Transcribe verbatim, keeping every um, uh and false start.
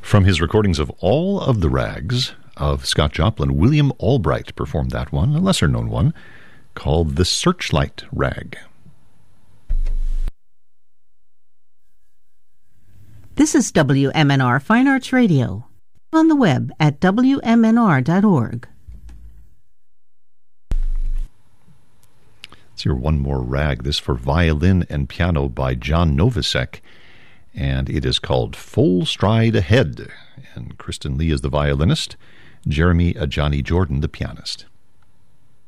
From his recordings of All of the Rags of Scott Joplin, William Albright performed that one, a lesser-known one, called The Searchlight Rag. This is W M N R Fine Arts Radio, on the web at W M N R dot org. Let's hear one more rag, this for violin and piano by John Novosek, and it is called Full Stride Ahead. And Kristen Lee is the violinist, Jeremy Ajani Jordan the pianist.